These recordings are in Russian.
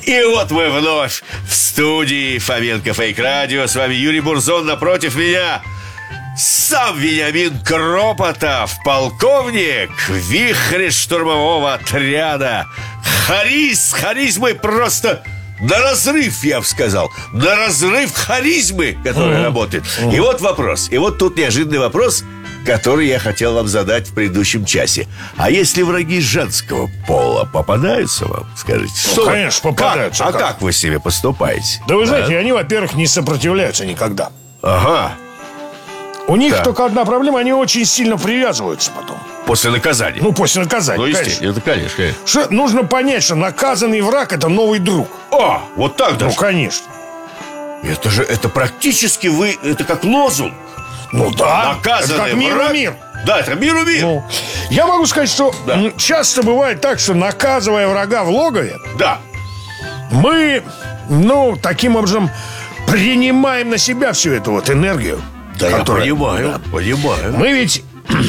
И вот мы вновь в студии Фоменко Фейк Радио. С вами Юрий Бурзон, напротив меня сам Вениамин Кропотов, полковник в вихре штурмового отряда. Харизмой просто на разрыв, я бы сказал. На разрыв харизмы, которая работает. И вот вопрос. И вот тут неожиданный вопрос, который я хотел вам задать в предыдущем часе. А если враги женского пола попадаются вам, скажите, что? Конечно, попадаются. Как вы с ними поступаете? Да вы знаете, они, во-первых, не сопротивляются никогда. Ага. У них только одна проблема, они очень сильно привязываются потом. После наказания? Ну, после наказания, ну, естественно, это конечно. Что нужно понять, что наказанный враг — это новый друг. О, вот так даже? Ну, конечно. Это практически это как лозунг. Ну да, наказанный это как миру мир. Да, это миру мир. Ну, я могу сказать, что часто бывает так, что, наказывая врага в логове, да, мы, таким образом принимаем на себя всю эту вот энергию. Да, я понимаю. Мы ведь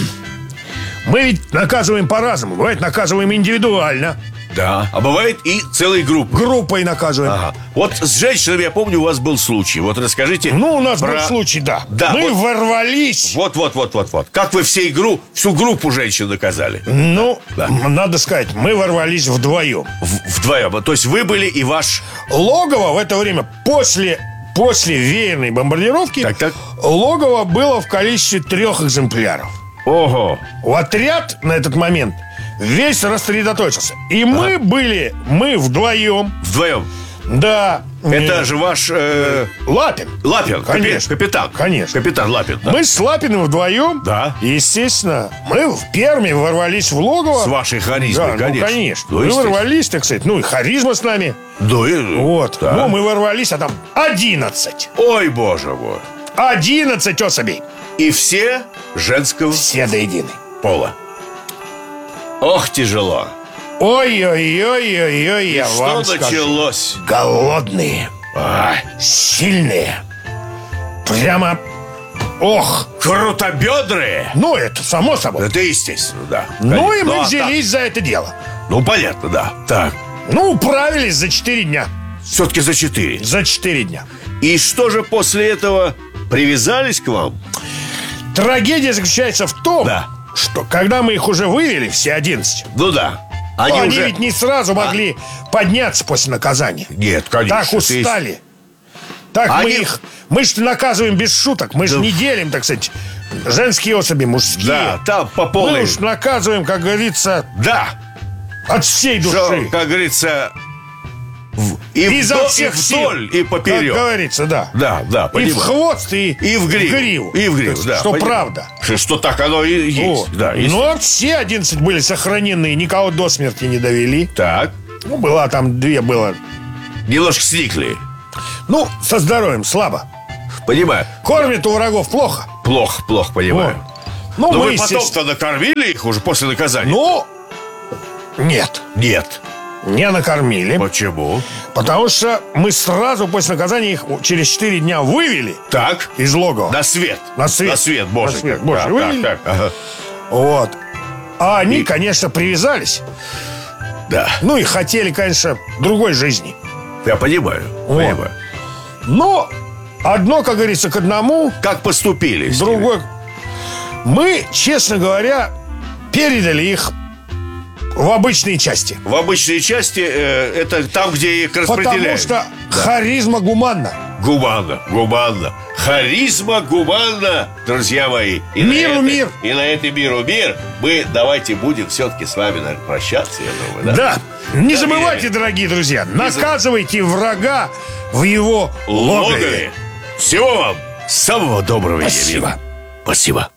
наказываем по-разному. Бывает, наказываем индивидуально. Да, а бывает и целой группой. Группой наказываем. Ага. Вот с женщинами, я помню, у вас был случай. Вот расскажите. У нас был случай, да. Мы ворвались. Вот. Как вы всю группу женщин наказали? Надо сказать, мы ворвались вдвоем. Вдвоем, то есть вы были и ваш... Логово в это время, после веерной бомбардировки, логово было в количестве 3 экземпляров. Ого. Отряд на этот момент весь рассредоточился. И мы вдвоем. Вдвоем? Да. Это же ваш... Лапин. Конечно. Капитан. Конечно. Капитан Лапин. Да. Мы с Лапиным вдвоем. Да. Естественно, мы в Перми ворвались в логово. С вашей харизмой, да, конечно. Мы ворвались, так сказать. И харизма с нами. Да, вот. Да. Мы ворвались, а там 11. Ой, боже мой. 11 особей. И все женского... Все до единой. Пола. Ох, тяжело. Ой-ой-ой-ой-ой, я вам скажу. Что началось? Голодные, сильные, прямо, крутобедрые. Это само собой. Это естественно, да. И мы взялись за это дело. Понятно, да. Так. Управились за 4 дня. Все-таки за 4? За 4 дня. И что же после этого привязались к вам? Трагедия заключается в том, что когда мы их уже вывели, все 11. Они ведь не сразу могли подняться после наказания. Нет, конечно. Так устали. Мы же наказываем без шуток. Мы же не делим, так сказать, женские особи, мужские. Да, там по полной. Мы уж наказываем, как говорится, от всей души. Что, как говорится, изо всех сил, и поперек. Как говорится, да. Да, и в хвост, и в гриву. И в гриву, да. Что правда. Что так оно и есть. Да, все 11 были сохранены, никого до смерти не довели. Так. Была там 2 было. Немножко сникли. Со здоровьем слабо. Понимаю. Кормят у врагов плохо. Плохо, понимаю. Но мы вы потом-то накормили их уже после наказания? Нет. Не накормили. Почему? Потому что мы сразу после наказания их через 4 дня вывели. Так. Из логова. На свет, Божий. Вывели. Так. Ага. Вот. А они, конечно, привязались. Да. И хотели, конечно, другой жизни. Я понимаю. Но одно, как говорится, к одному. Как поступили? Другое. Мы, честно говоря, передали их в обычные части. В обычные части это там, где их распределяют. Потому что харизма гуманна. Гуманно. Харизма гуманна, друзья мои. Мир. И на это миру мир. Мы давайте будем все-таки с вами, наверное, прощаться, я думаю. Да. Не забывайте, дорогие друзья, наказывайте врага в его логове. Всего вам самого доброго. Спасибо. Спасибо.